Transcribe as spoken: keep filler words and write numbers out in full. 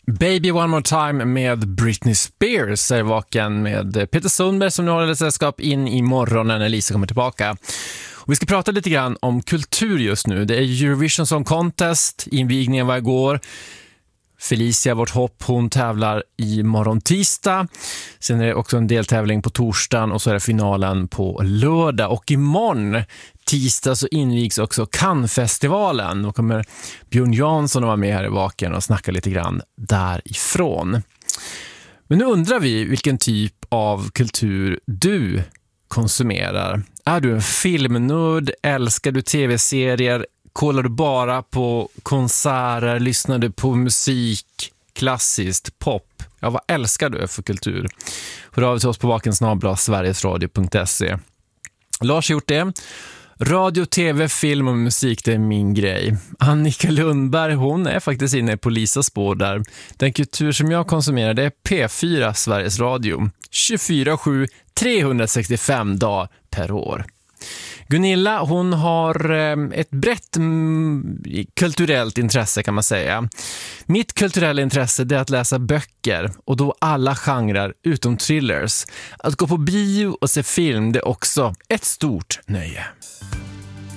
Baby One More Time med Britney Spears är vaken med Peter Sundberg som nu håller sällskap in i morgonen när Lisa kommer tillbaka. Och vi ska prata lite grann om kultur just nu. Det är Eurovision Song Contest, invigningen var igår. Felicia, vårt hopp, hon tävlar i morgon tisdag. Sen är det också en deltävling på torsdagen och så är det finalen på lördag. Och imorgon tisdag så invigs också Cannes-festivalen. Då kommer Björn Jansson att vara med här i vaken och snacka lite grann därifrån. Men nu undrar vi vilken typ av kultur du konsumerar. Är du en filmnörd? Älskar du tv-serier? Kollar du bara på konserter? Lyssnar du på musik? Klassiskt, pop? Ja, vad älskar du för kultur? Hör av till oss på vakensnabla sverigesradio punkt se. Lars har gjort det. Radio, tv, film och musik, det är min grej. Annika Lundberg, hon är faktiskt inne på Lisas spår där. Den kultur som jag konsumerar, det är P fyra Sveriges Radio. tjugofyra sju, trehundrasextiofem dagar per år. Gunilla, hon har ett brett kulturellt intresse kan man säga. Mitt kulturella intresse är att läsa böcker och då alla genrer utom thrillers. Att gå på bio och se film, det är också ett stort nöje.